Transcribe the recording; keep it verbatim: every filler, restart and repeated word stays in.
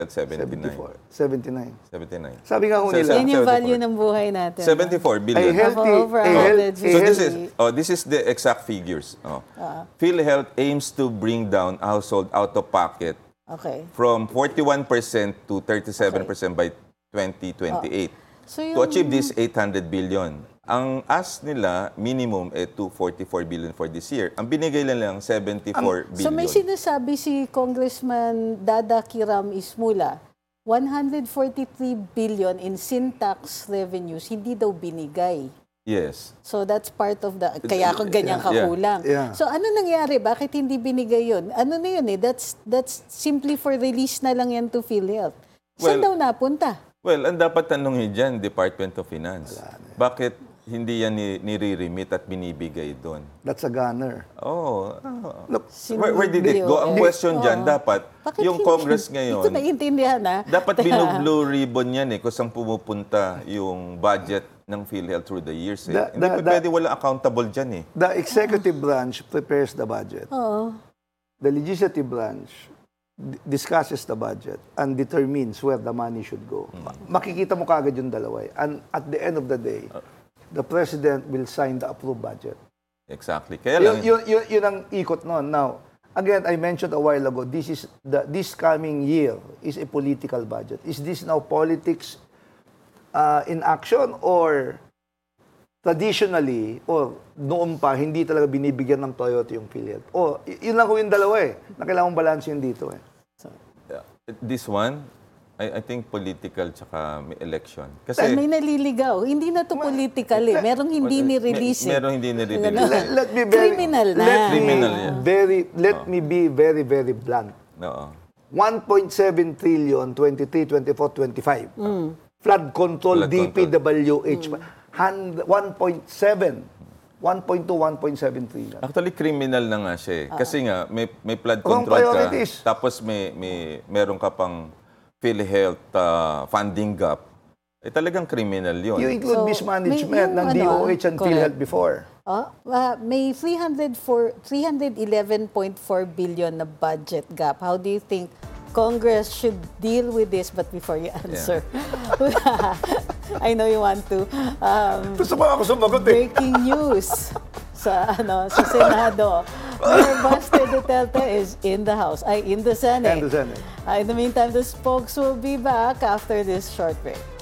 At seventy-nine. seventy-four. seventy-nine. seventy-nine. Sabi nga ho Se- nila, Yan yung seventy-four. value ng buhay natin. seventy-four a billion. healthy, Over a one health- hundred a So this healthy, is oh this is the exact figures. Oh. PhilHealth aims to bring down household out-of-pocket Okay. from forty-one percent to thirty-seven percent by twenty twenty-eight. So To yung, achieve this eight hundred billion. Ang ask nila, minimum, eh, two hundred forty-four billion for this year. Ang binigay lang lang, seventy-four billion. so may sinasabi si Congressman Dada Kiram Ismula, one hundred forty-three billion in sin tax revenues, hindi daw binigay. Yes. So that's part of the, kaya ako ganyan Yeah. kakulang. Yeah. So ano nangyari? Bakit hindi binigay yun? Ano na yun eh? That's, that's simply for release na lang yan to PhilHealth. Saan Well, daw napunta? Well, ang dapat tanongin dyan, Department of Finance. Bakit hindi yan ni- nire-remit at binibigay doon? that's a gunner. Oh, Look, where, where did it go? Ang question dyan, Oo. dapat, Bakit yung hindi- Congress Hindi ngayon, ko naiintindihan ha. dapat binug-blue ribbon yan eh, kung saan pumupunta yung budget ng PhilHealth through the years eh. Da- Hindi da- pa da- pwede walang accountable dyan eh. The executive branch prepares the budget. Oo. The legislative branch d- discusses the budget and determines where the money should go. Ma- Makikita mo kagad yung dalawa eh. And at the end of the day, the president will sign the approved budget. Exactly. Kaya Yun, lang, yun, yun, yun ang ikot nun. Now, again, I mentioned a while ago, this is the this coming year is a political budget. Is this now politics uh, in action or traditionally or noon pa hindi talaga binibigyan ng Toyota yung PhilHealth? O y- yun lang ko yung dalawa eh. Na kailangan balance yun dito eh. yeah, this one, I, I think political tsaka may election. Dahil Kasi, may naliligaw. Hindi na to political eh. Merong hindi ni-release eh. Meron hindi nire-release. Ano? Let, let me very, Criminal na. Let me Criminal yan. very let me be very very blunt. Oo. one point seven trillion, twenty-three, twenty-four, twenty-five. Flood control, Flood D P W H, one point seven. one point two, one point seven trillion. Actually, criminal na nga siya eh. Kasi nga, may, may flood Wrong control ka, priorities. tapos may, may, meron ka pang PhilHealth uh, funding gap. Eh talagang criminal yun. You include So, mismanagement may- ng yung D O H ano, and correct. PhilHealth before. Oh, uh, may three hundred eleven point four billion na budget gap. How do you think Congress should deal with this? But before you answer, I know you want to. Um, Gusto mo ako sumagot eh. breaking news sa ano sa Senado. Mayor Buster Duterte is in the House, ay in the Senate. And the Senate. Uh, in the meantime, the spokes will be back after this short break.